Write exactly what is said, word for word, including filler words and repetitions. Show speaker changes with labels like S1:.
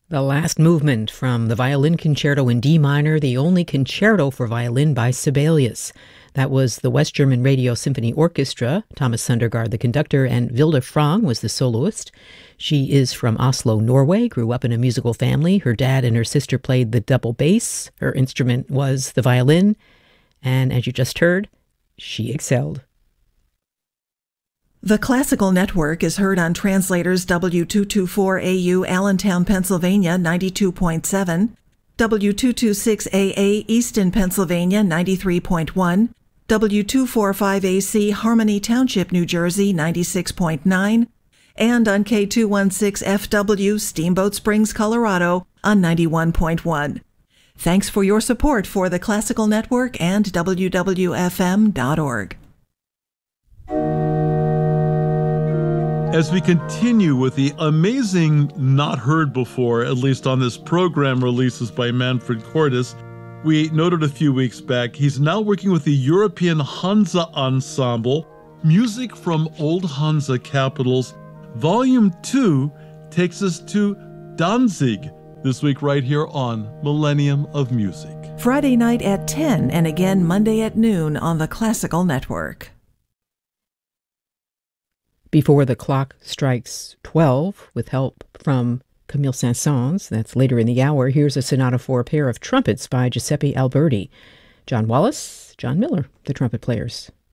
S1: The last movement from the Violin Concerto in D minor, the only concerto for violin by Sibelius. That was the West German Radio Symphony Orchestra, Thomas Sundergaard the conductor, and Vilde Frang was the soloist. She is from Oslo, Norway, grew up in a musical family. Her dad and her sister played the double bass. Her instrument was the violin. And as you just heard, she excelled.
S2: The Classical Network is heard on Translators W two twenty-four A U Allentown, Pennsylvania ninety-two point seven, W two twenty-six A A Easton, Pennsylvania ninety-three point one, W two forty-five A C Harmony Township, New Jersey ninety-six point nine, and on K two sixteen F W Steamboat Springs, Colorado on ninety-one point one. Thanks for your support for the Classical Network and W W F M dot org.
S3: As we continue with the amazing not heard before, at least on this program, releases by Manfred Cordes, we noted a few weeks back, he's now working with the European Hansa Ensemble, Music from Old Hansa Capitals. Volume two takes us to Danzig, this week right here on Millennium of Music.
S2: Friday night at ten and again Monday at noon on the Classical Network.
S1: Before the clock strikes twelve, with help from Camille Saint-Saëns, that's later in the hour, here's a sonata for a pair of trumpets by Giuseppe Alberti. John Wallace, John Miller, the trumpet players.